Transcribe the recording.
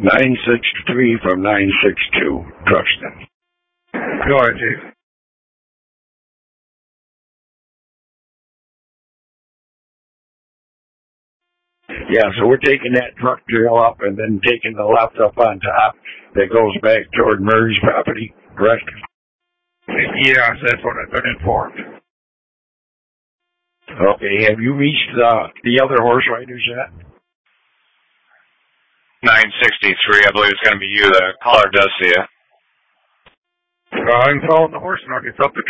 963 from 962, Truxton. Go ahead, Chief. Yeah, so we're taking that truck trail up and then taking the left up on top that goes back toward Murray's property, correct? Yes, that's what I've been informed. Okay, have you reached the other horse riders yet? 963, I believe it's going to be you. The caller does see you. I'm calling the horse market. It's up to